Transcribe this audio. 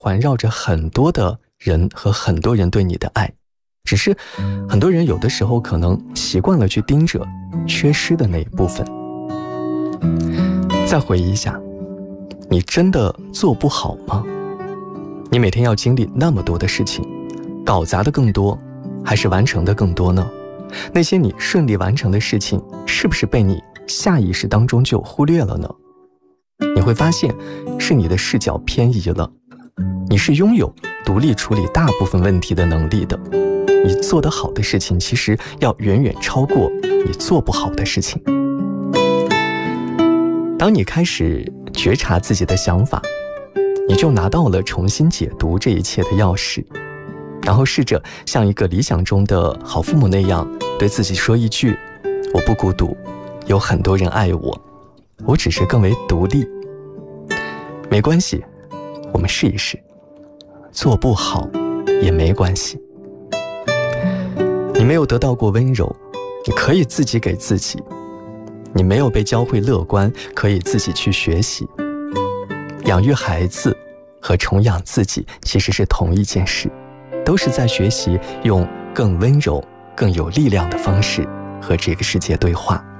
环绕着很多的人和很多人对你的爱，只是很多人有的时候可能习惯了去盯着缺失的那一部分。再回忆一下，你真的做不好吗？你每天要经历那么多的事情，搞砸的更多还是完成的更多呢？那些你顺利完成的事情，是不是被你下意识当中就忽略了呢？你会发现是你的视角偏移了。你是拥有独立处理大部分问题的能力的，你做得好的事情其实要远远超过你做不好的事情。当你开始觉察自己的想法，你就拿到了重新解读这一切的钥匙，然后试着像一个理想中的好父母那样对自己说一句：我不孤独，有很多人爱我，我只是更为独立。没关系，我们试一试，做不好也没关系。你没有得到过温柔，你可以自己给自己；你没有被教会乐观，可以自己去学习。养育孩子和重养自己其实是同一件事，都是在学习用更温柔、更有力量的方式和这个世界对话。